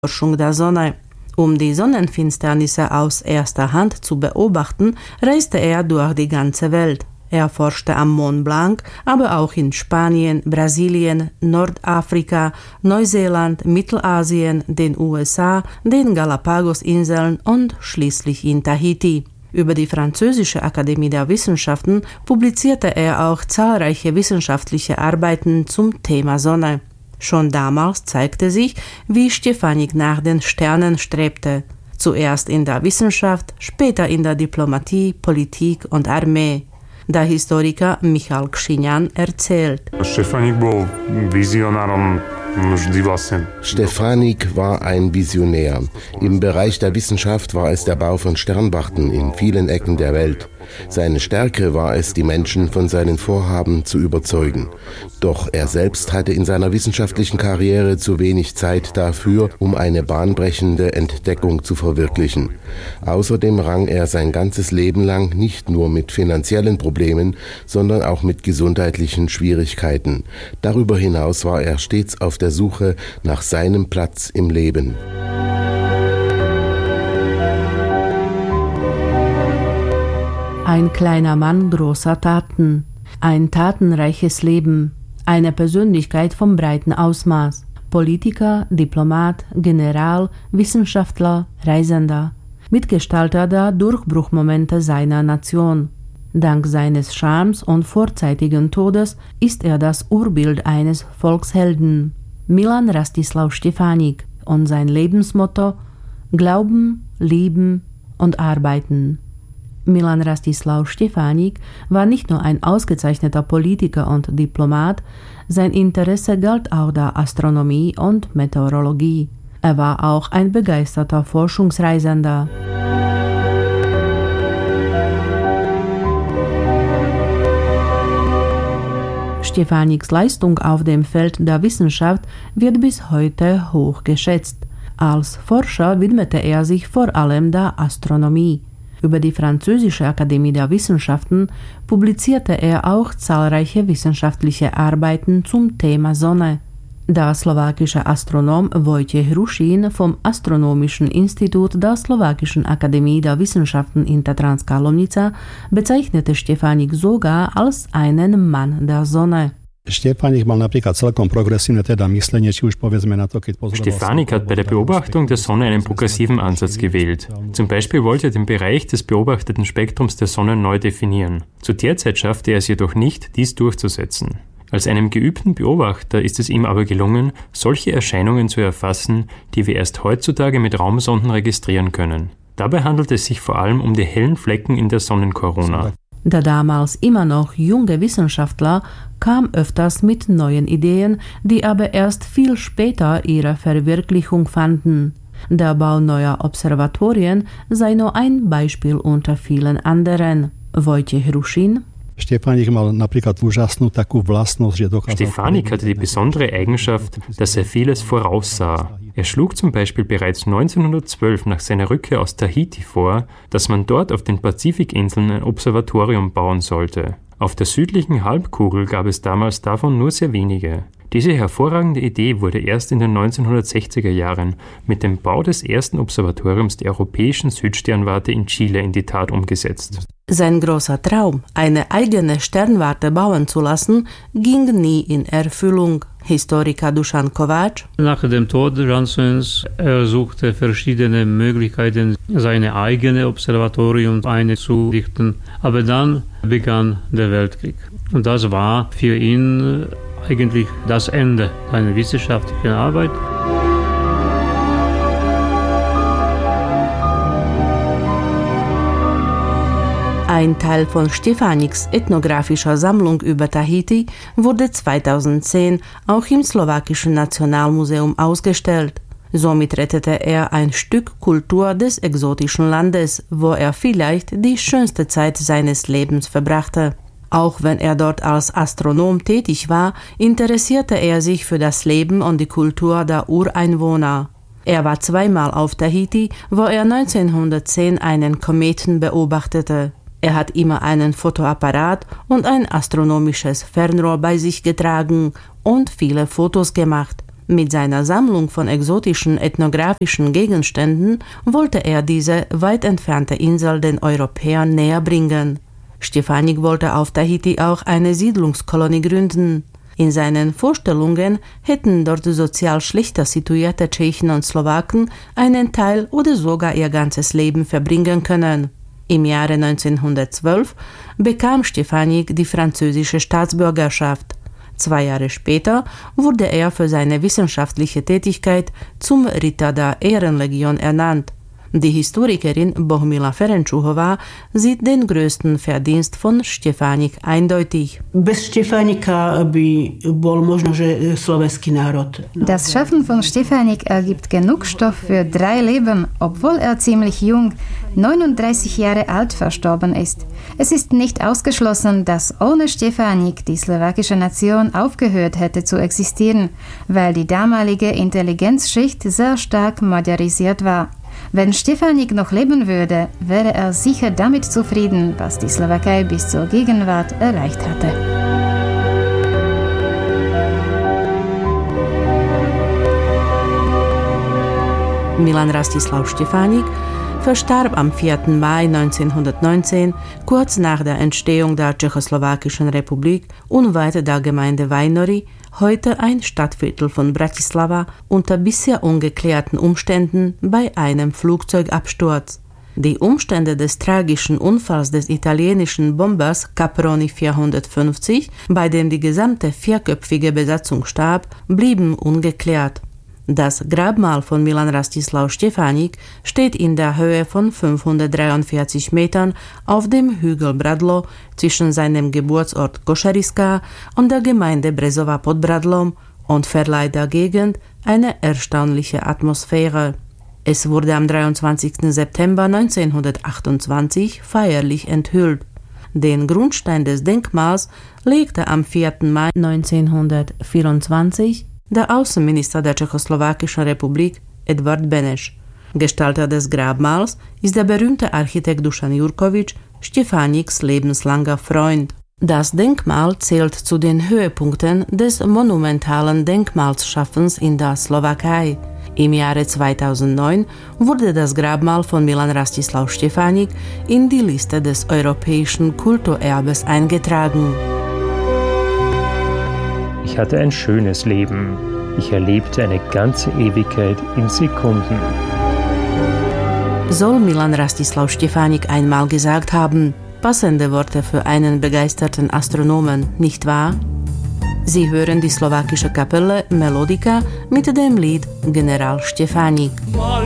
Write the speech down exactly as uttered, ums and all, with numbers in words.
Forschung der Sonne. Um die Sonnenfinsternisse aus erster Hand zu beobachten, reiste er durch die ganze Welt. Er forschte am Mont Blanc, aber auch in Spanien, Brasilien, Nordafrika, Neuseeland, Mittelasien, den U S A, den Galapagos-Inseln und schließlich in Tahiti. Über die Französische Akademie der Wissenschaften publizierte er auch zahlreiche wissenschaftliche Arbeiten zum Thema Sonne. Schon damals zeigte sich, wie Stefanik nach den Sternen strebte. Zuerst in der Wissenschaft, später in der Diplomatie, Politik und Armee. Der Historiker Michal Kšinjan erzählt. Stefanik bol vizionárom vždy vlastne. Stefanik war ein Visionär. Im Bereich der Wissenschaft war es der Bau von Sternwarten in vielen Ecken der Welt. Seine Stärke war es, die Menschen von seinen Vorhaben zu überzeugen. Doch er selbst hatte in seiner wissenschaftlichen Karriere zu wenig Zeit dafür, um eine bahnbrechende Entdeckung zu verwirklichen. Außerdem rang er sein ganzes Leben lang nicht nur mit finanziellen Problemen, sondern auch mit gesundheitlichen Schwierigkeiten. Darüber hinaus war er stets auf der Suche nach seinem Platz im Leben. Ein kleiner Mann großer Taten, ein tatenreiches Leben, eine Persönlichkeit vom breiten Ausmaß, Politiker, Diplomat, General, Wissenschaftler, Reisender, Mitgestalter der Durchbruchmomente seiner Nation. Dank seines Charmes und vorzeitigen Todes ist er das Urbild eines Volkshelden, Milan Rastislav Stefanik, und sein Lebensmotto: Glauben, Lieben und Arbeiten. Milan Rastislav Stefanik war nicht nur ein ausgezeichneter Politiker und Diplomat, sein Interesse galt auch der Astronomie und Meteorologie. Er war auch ein begeisterter Forschungsreisender. Stefaniks Leistung auf dem Feld der Wissenschaft wird bis heute hoch geschätzt. Als Forscher widmete er sich vor allem der Astronomie. Über die Französische Akademie der Wissenschaften publizierte er auch zahlreiche wissenschaftliche Arbeiten zum Thema Sonne. Der slowakische Astronom Wojciech Hrušín vom Astronomischen Institut der Slowakischen Akademie der Wissenschaften in Tatranská Lomnica bezeichnete Stefanik sogar als einen Mann der Sonne. Stefanik mal napríklad celkom progresívne teda myslenie, či už povedzme na to, keď pozoroval... Stefanik hat bei der Beobachtung der Sonne einen progressiven Ansatz gewählt. Zum Beispiel wollte er den Bereich des beobachteten Spektrums der Sonne neu definieren. Zu der Zeit schaffte er es jedoch nicht, dies durchzusetzen. Als einem geübten Beobachter ist es ihm aber gelungen, solche Erscheinungen zu erfassen, die wir erst heutzutage mit Raumsonden registrieren können. Dabei handelt es sich vor allem um die hellen Flecken in der Sonnenkorona. Der damals immer noch junge Wissenschaftler kam öfters mit neuen Ideen, die aber erst viel später ihre Verwirklichung fanden. Der Bau neuer Observatorien sei nur ein Beispiel unter vielen anderen. Wojciech Hrušín. Stefanik mal napríklad úžasnú takú vlastnosť, že dokázal... Stefanik hatte die besondere Eigenschaft, dass er vieles voraussah. Er schlug zum Beispiel bereits neunzehnhundertzwölf nach seiner Rückkehr aus Tahiti vor, dass man dort auf den Pazifikinseln ein Observatorium bauen sollte. Auf der südlichen Halbkugel gab es damals davon nur sehr wenige. Diese hervorragende Idee wurde erst in den neunzehnhundertsechziger Jahren mit dem Bau des ersten Observatoriums der europäischen Südsternwarte in Chile in die Tat umgesetzt. Sein großer Traum, eine eigene Sternwarte bauen zu lassen, ging nie in Erfüllung. Historiker Dušan Kováč. Nach dem Tod Jansons er suchte verschiedene Möglichkeiten, seine eigene Observatorium einzurichten. Aber dann begann der Weltkrieg. Und das war für ihn eigentlich das Ende seiner wissenschaftlichen Arbeit. Ein Teil von Stefaniks ethnografischer Sammlung über Tahiti wurde zweitausendzehn auch im Slowakischen Nationalmuseum ausgestellt. Somit rettete er ein Stück Kultur des exotischen Landes, wo er vielleicht die schönste Zeit seines Lebens verbrachte. Auch wenn er dort als Astronom tätig war, interessierte er sich für das Leben und die Kultur der Ureinwohner. Er war zweimal auf Tahiti, wo er neunzehnhundertzehn einen Kometen beobachtete. Er hat immer einen Fotoapparat und ein astronomisches Fernrohr bei sich getragen und viele Fotos gemacht. Mit seiner Sammlung von exotischen ethnografischen Gegenständen wollte er diese weit entfernte Insel den Europäern näher bringen. Štěpánik wollte auf Tahiti auch eine Siedlungskolonie gründen. In seinen Vorstellungen hätten dort sozial schlechter situierte Tschechen und Slowaken einen Teil oder sogar ihr ganzes Leben verbringen können. Im Jahre neunzehnhundertzwölf bekam Štěpánik die französische Staatsbürgerschaft. Zwei Jahre später wurde er für seine wissenschaftliche Tätigkeit zum Ritter der Ehrenlegion ernannt. Die Historikerin Bohumila Ferenčuhová sieht den größten Verdienst von Štěpánik eindeutig. Bez Štěpánika by bol možno, že slovenský národ. Das Schaffen von Štěpánik ergibt genug Stoff für drei Leben, obwohl er ziemlich jung, neununddreißig Jahre alt, verstorben ist. Es ist nicht ausgeschlossen, dass ohne Štěpánik die slowakische Nation aufgehört hätte zu existieren, weil die damalige Intelligenzschicht sehr stark modernisiert war. Wenn Štěpánik noch leben würde, wäre er sicher damit zufrieden, was die Slowakei bis zur Gegenwart erreicht hatte. Milan Rastislav Štěpánik verstarb am vierten Mai neunzehnhundertneunzehn, kurz nach der Entstehung der Tschechoslowakischen Republik, unweit der Gemeinde Vajnory, heute ein Stadtviertel von Bratislava, unter bisher ungeklärten Umständen bei einem Flugzeugabsturz. Die Umstände des tragischen Unfalls des italienischen Bombers Caproni vierhundertfünfzig, bei dem die gesamte vierköpfige Besatzung starb, blieben ungeklärt. Das Grabmal von Milan Rastislav Štěpánik steht in der Höhe von fünfhundertdreiundvierzig Metern auf dem Hügel Bradlo zwischen seinem Geburtsort Košariska und der Gemeinde Brezova pod Bradlom und verleiht der Gegend eine erstaunliche Atmosphäre. Es wurde am dreiundzwanzigsten September neunzehnhundertachtundzwanzig feierlich enthüllt. Den Grundstein des Denkmals legte am vierten Mai neunzehnhundertvierundzwanzig der Außenminister der Tschechoslowakischen Republik Edvard Beneš. Gestalter des Grabmals ist der berühmte Architekt Dušan Jurkovič, Štěpániks lebenslanger Freund. Das Denkmal zählt zu den Höhepunkten des monumentalen Denkmalsschaffens in der Slowakei. Im Jahre zweitausendneun wurde das Grabmal von Milan Rastislav Štěpánik in die Liste des europäischen Kulturerbes eingetragen. Ich hatte ein schönes Leben. Ich erlebte eine ganze Ewigkeit in Sekunden. Soll Milan Rastislav Štěpánik einmal gesagt haben. Passende Worte für einen begeisterten Astronomen, nicht wahr? Sie hören die slowakische Kapelle Melodika mit dem Lied General Štěpánik.